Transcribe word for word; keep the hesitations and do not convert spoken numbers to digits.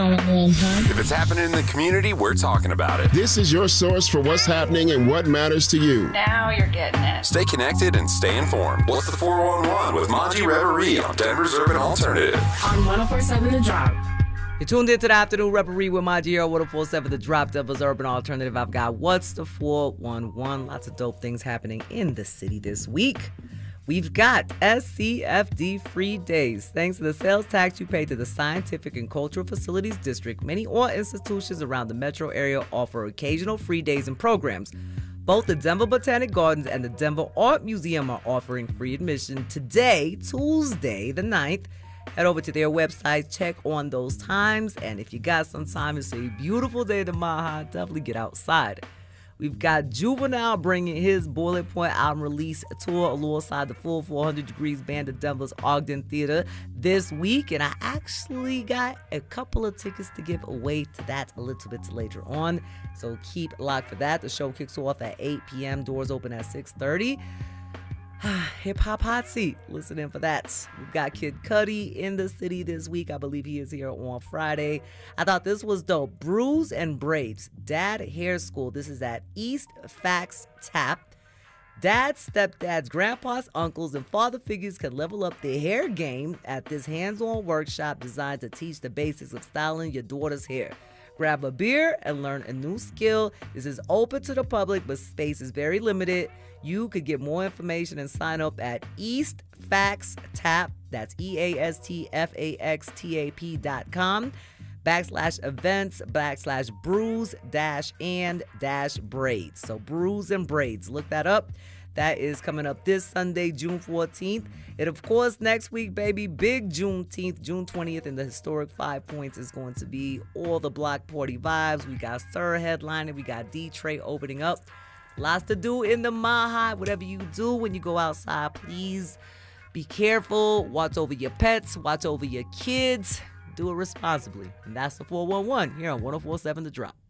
If it's happening in the community, we're talking about it. This is your source for what's happening and what matters to you. Now you're getting it. Stay connected and stay informed. What's the four one one with Monty Reverie on Denver's Urban Alternative? On one oh four point seven The Drop. You're tuned into the Afternoon Reverie with my G R one oh four point seven The Drop, Denver's Urban Alternative. I've got What's the four one one? Lots of dope things happening in the city this week. We've got S C F D free days. Thanks to the sales tax you pay to the Scientific and Cultural Facilities District, many art institutions around the metro area offer occasional free days and programs. Both the Denver Botanic Gardens and the Denver Art Museum are offering free admission today, Tuesday the ninth. Head over to their website, check on those times, and if you got some time, it's a beautiful day tomorrow. Definitely get outside. We've got Juvenile bringing his Boiling Point album release tour alongside the full four hundred Degrees Band at Denver's Ogden Theater this week. And I actually got a couple of tickets to give away to that a little bit later on. So keep locked for that. The show kicks off at eight p.m. Doors open at six thirty. Hip Hop Hot Seat. Listen in for that. We've got Kid Cudi in the city this week. I believe he is here on Friday. I thought this was dope. Brews and Braids, Dad Hair School. This is at East Fax Tap. Dads, stepdads, grandpas, uncles, and father figures can level up their hair game at this hands-on workshop designed to teach the basics of styling your daughter's hair. Grab a beer and learn a new skill. This is open to the public, but space is very limited. You could get more information and sign up at East Fax Tap. That's E A S T F A X T A P dot com backslash events backslash brews dash and dash braids. So brews and braids. Look that up. That is coming up this Sunday, June fourteenth. And of course, next week, baby, big Juneteenth, June twentieth, in the historic Five Points is going to be all the block party vibes. We got Sir headlining. We got D-Tray opening up. Lots to do in the Mile. Whatever you do when you go outside, please be careful. Watch over your pets. Watch over your kids. Do it responsibly. And that's the four one one here on one oh four point seven The Drop.